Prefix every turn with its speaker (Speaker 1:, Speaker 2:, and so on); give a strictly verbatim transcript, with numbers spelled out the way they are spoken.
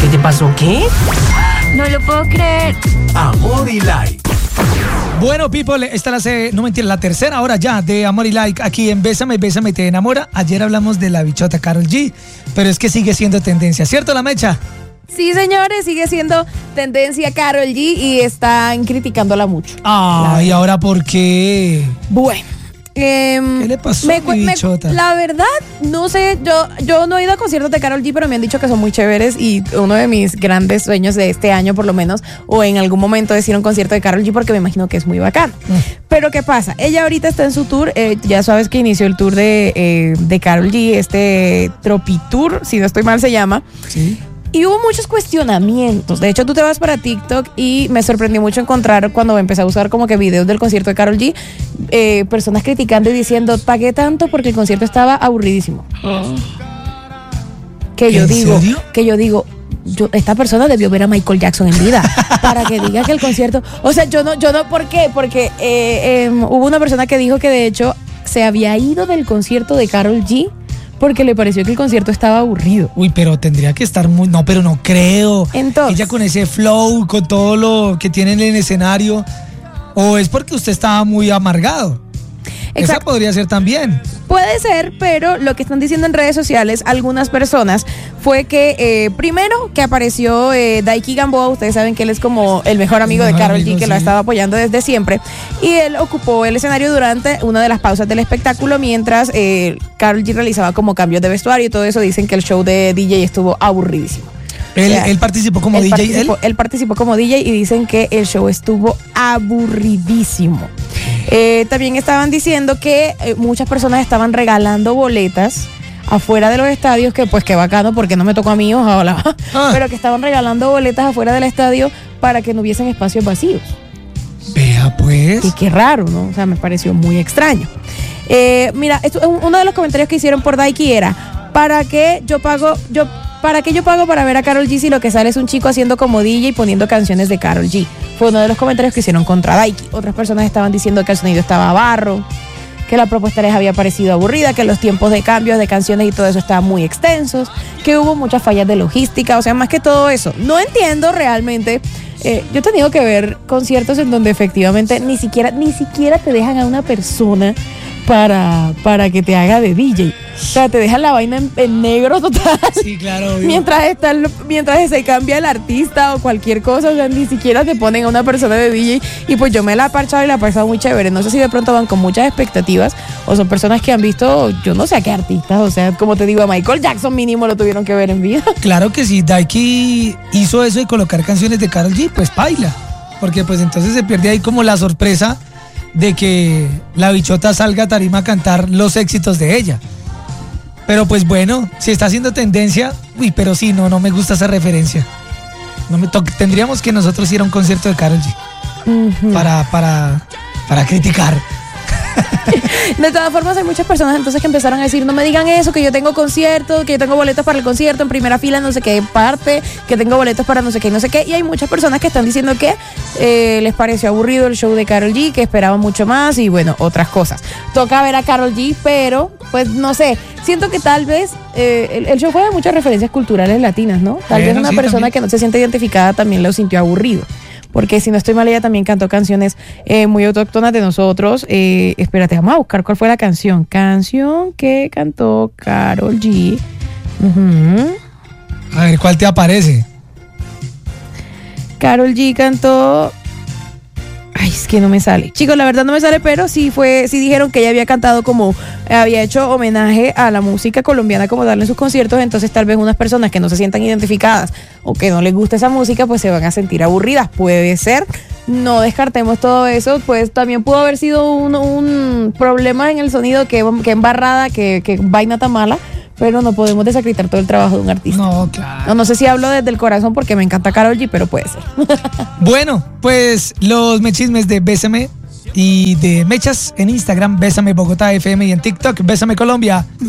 Speaker 1: ¿Qué te pasó? ¿Qué?
Speaker 2: No lo puedo creer.
Speaker 3: Amor y Like.
Speaker 4: Bueno, people, esta es la, no mentira, la tercera hora ya de Amor y Like aquí en Bésame, Bésame, Te Enamora. Ayer hablamos de la bichota Karol G, pero es que sigue siendo tendencia, ¿cierto, la Mecha?
Speaker 5: Sí, señores, sigue siendo tendencia Karol G y están criticándola mucho.
Speaker 4: Ah, ¿y ahora por qué?
Speaker 5: Bueno. Eh,
Speaker 4: ¿Qué le pasó
Speaker 5: me,
Speaker 4: a mi
Speaker 5: me,
Speaker 4: bichota?
Speaker 5: La verdad, no sé, yo, yo no he ido a conciertos de Karol G, pero me han dicho que son muy chéveres y uno de mis grandes sueños de este año, por lo menos, o en algún momento es ir a un concierto de Karol G porque me imagino que es muy bacán. Mm. Pero ¿qué pasa? Ella ahorita está en su tour, eh, ya sabes que inició el tour de, eh, de Karol G, este Tropitour, si no estoy mal se llama.
Speaker 4: Sí.
Speaker 5: Y hubo muchos cuestionamientos. De hecho, tú te vas para TikTok y me sorprendió mucho encontrar cuando empecé a usar como que videos del concierto de Karol G, eh, personas criticando y diciendo, pagué tanto porque el concierto estaba aburridísimo. Oh. Que yo
Speaker 4: ¿En
Speaker 5: digo,
Speaker 4: serio?
Speaker 5: que yo digo, yo, esta persona debió ver a Michael Jackson en vida para que diga que el concierto, o sea, yo no, yo no, ¿por qué? Porque eh, eh, hubo una persona que dijo que de hecho se había ido del concierto de Karol G porque le pareció que el concierto estaba aburrido.
Speaker 4: Uy, pero tendría que estar muy... No, pero no creo.
Speaker 5: Entonces,
Speaker 4: ella con ese flow, con todo lo que tiene en el escenario. ¿O es porque usted estaba muy amargado? Exacto. Esa podría ser también.
Speaker 5: Puede ser, pero lo que están diciendo en redes sociales algunas personas fue que eh, primero que apareció eh, Daiki Gamboa, ustedes saben que él es como el mejor amigo el mejor de Karol G, que sí. Lo ha estado apoyando desde siempre, y él ocupó el escenario durante una de las pausas del espectáculo mientras eh, Karol G realizaba como cambios de vestuario y todo eso. Dicen que el show de D J estuvo aburridísimo.
Speaker 4: Él, o sea, él participó como
Speaker 5: él
Speaker 4: D J.
Speaker 5: Participó,
Speaker 4: ¿él?
Speaker 5: él participó como D J y dicen que el show estuvo aburridísimo. Eh, también estaban diciendo que eh, muchas personas estaban regalando boletas afuera de los estadios, que pues qué bacano porque no me tocó a mí, ojalá, ah. pero que estaban regalando boletas afuera del estadio para que no hubiesen espacios vacíos.
Speaker 4: Vea pues.
Speaker 5: Y qué raro, ¿no? O sea, me pareció muy extraño. Eh, mira, esto, uno de los comentarios que hicieron por Daiki era, ¿para qué yo pago, yo ¿Para qué yo pago para ver a Karol G si lo que sale es un chico haciendo como D J y poniendo canciones de Karol G? Fue uno de los comentarios que hicieron contra Daiki. Otras personas estaban diciendo que el sonido estaba barro, que la propuesta les había parecido aburrida, que los tiempos de cambios de canciones y todo eso estaban muy extensos, que hubo muchas fallas de logística, o sea, más que todo eso. No entiendo realmente. Eh, yo he tenido que ver conciertos en donde efectivamente ni siquiera, ni siquiera te dejan a una persona para, para que te haga de D J. O sea, te dejan la vaina en, en negro total.
Speaker 4: Sí, claro.
Speaker 5: Mientras, está, mientras se cambia el artista o cualquier cosa, o sea, ni siquiera te ponen a una persona de D J. Y pues yo me la he parchado y la he pasado muy chévere. No sé si de pronto van con muchas expectativas o son personas que han visto, yo no sé a qué artistas. O sea, como te digo, a Michael Jackson mínimo lo tuvieron que ver en vida.
Speaker 4: Claro que sí, Daiki hizo eso de colocar canciones de Karol G, pues baila. Porque pues entonces se pierde ahí como la sorpresa de que la bichota salga a tarima a cantar los éxitos de ella. Pero pues bueno, si está haciendo tendencia, uy, pero sí, no, no me gusta esa referencia. No me to- tendríamos que nosotros ir a un concierto de Karol G uh-huh. para, para, para criticar.
Speaker 5: De todas formas hay muchas personas entonces que empezaron a decir, no me digan eso, que yo tengo concierto, que yo tengo boletos para el concierto en primera fila, no sé qué parte, que tengo boletos para no sé qué, no sé qué, y hay muchas personas que están diciendo que eh, les pareció aburrido el show de Karol G, que esperaban mucho más y bueno, otras cosas. Toca ver a Karol G, pero pues no sé, siento que tal vez eh, el, el show fue de muchas referencias culturales latinas, ¿no? Tal bueno, vez una sí, persona también. Que no se siente identificada también lo sintió aburrido. Porque si no estoy mal, ella también cantó canciones eh, muy autóctonas de nosotros. Eh, espérate, vamos a buscar cuál fue la canción. Canción que cantó Karol G. Uh-huh.
Speaker 4: A ver, ¿cuál te aparece?
Speaker 5: Karol G cantó... Ay, es que no me sale. Chicos, la verdad no me sale, pero sí fue, sí dijeron que ella había cantado como, había hecho homenaje a la música colombiana como darle en sus conciertos, entonces tal vez unas personas que no se sientan identificadas o que no les gusta esa música, pues se van a sentir aburridas. Puede ser, no descartemos todo eso, pues también pudo haber sido un, un problema en el sonido, que, que embarrada, que, que vaina tan mala, pero no podemos desacreditar todo el trabajo de un artista.
Speaker 4: No, claro.
Speaker 5: No, no sé si hablo desde el corazón porque me encanta Karol G, pero puede ser.
Speaker 4: Bueno, pues los mechismes de Bésame y de Mechas en Instagram, Bésame Bogotá F M, y en TikTok, Bésame Colombia.